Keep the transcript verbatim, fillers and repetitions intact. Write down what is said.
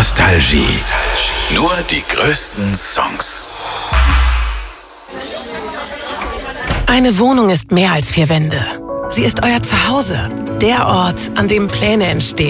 Nostalgie. Nur die größten Songs. Eine Wohnung ist mehr als vier Wände. Sie ist euer Zuhause. Der Ort, an dem Pläne entstehen.